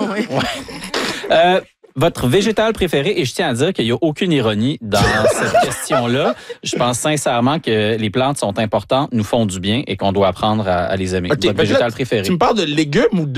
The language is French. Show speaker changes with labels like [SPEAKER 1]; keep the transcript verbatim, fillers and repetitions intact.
[SPEAKER 1] oui.
[SPEAKER 2] Ouais. Euh, votre végétal préféré, et je tiens à dire qu'il n'y a aucune ironie dans cette question-là. Je pense sincèrement que les plantes sont importantes, nous font du bien et qu'on doit apprendre à, à les aimer.
[SPEAKER 3] Okay,
[SPEAKER 2] votre végétal
[SPEAKER 3] là,
[SPEAKER 2] préféré.
[SPEAKER 3] Tu me parles de légumes ou